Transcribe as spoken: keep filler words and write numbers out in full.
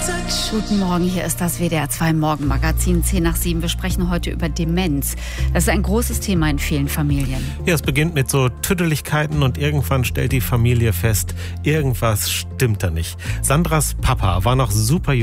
Guten Morgen, hier ist das W D R zwei Morgenmagazin, zehn nach sieben. Wir sprechen heute über Demenz. Das ist ein großes Thema in vielen Familien. Ja, es beginnt mit so Tüdeligkeiten und irgendwann stellt die Familie fest, irgendwas stimmt da nicht. Sandras Papa war noch super jung.